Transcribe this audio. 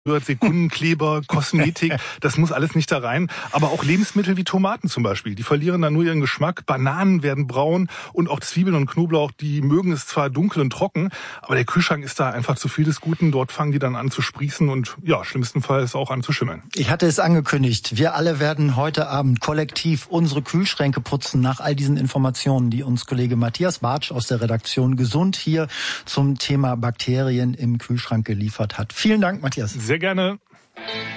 Sekundenkleber, Kosmetik, das muss alles nicht da rein. Aber auch Lebensmittel wie Tomaten zum Beispiel, die verlieren dann nur ihren Geschmack. Bananen werden braun und auch Zwiebeln und Knoblauch, die mögen es zwar dunkel und trocken, aber der Kühlschrank ist da einfach zu viel des Guten. Dort fangen die dann an zu sprießen und ja, schlimmstenfalls auch an zu schimmeln. Ich hatte es angekündigt, wir alle werden heute Abend kollektiv unsere Kühlschränke putzen nach all diesen Informationen, die uns Kollege Matthias Bartsch aus der Redaktion Gesund hier zum Thema Bakterien im Kühlschrank geliefert hat. Vielen Dank, Matthias. Sehr gerne.